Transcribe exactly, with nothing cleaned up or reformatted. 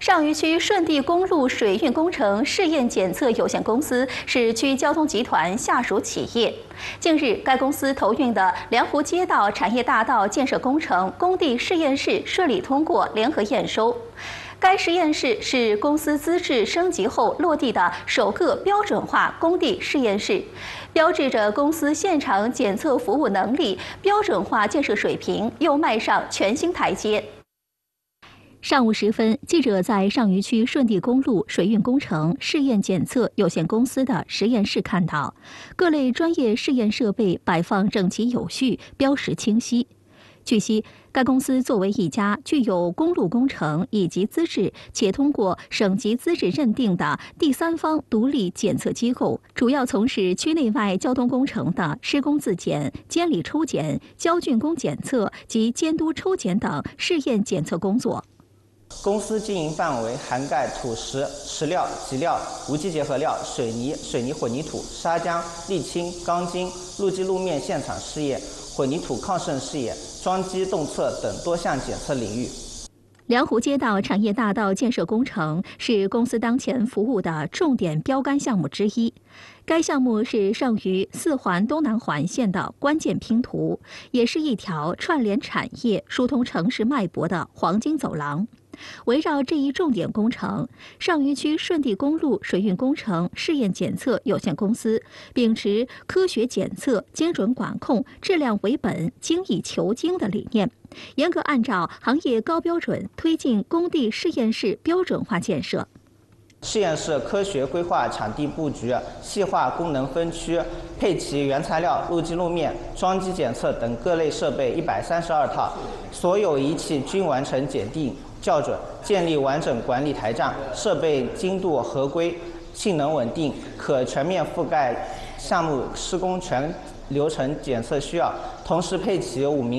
上虞区顺地公路水运工程试验检测有限公司是区交通集团下属企业。近日，该公司投运的良湖街道产业大道建设工程工地试验室顺利通过联合验收。该实验室是公司资质升级后落地的首个标准化工地试验室，标志着公司现场检测服务能力、标准化建设水平又迈上全新台阶。上午时分，记者在上虞区顺地公路水运工程试验检测有限公司的实验室看到，各类专业试验设备摆放整齐有序，标识清晰。据悉，该公司作为一家具有公路工程以及资质且通过省级资质认定的第三方独立检测机构，主要从事区内外交通工程的施工自检、监理抽检、交竣工检测及监督抽检等试验检测工作。 公司经营范围涵盖土石、石料、瘠料、无机结合料、水泥、水泥混凝土、砂浆、沥青、钢筋、路基路面现场试验、混凝土抗渗试验、桩基动测等多项检测领域。 良湖街道产业大道建设工程是公司当前服务的重点标杆项目之一。该项目是上虞四环东南环线的关键拼图，也是一条串联产业、疏通城市脉搏的黄金走廊。围绕这一重点工程，上虞区顺地公路水运工程试验检测有限公司秉持科学检测、精准管控、质量为本、精益求精的理念，严格按照行业高标准推进工地试验室标准化建设。 试验室科学规划场地布局，细化功能分区，配齐原材料、路基路面、桩基检测等各类设备一百三十二套，所有仪器均完成检定校准，建立完整管理台账，设备精度合规，性能稳定，可全面覆盖项目施工全流程检测需要。同时配齐五名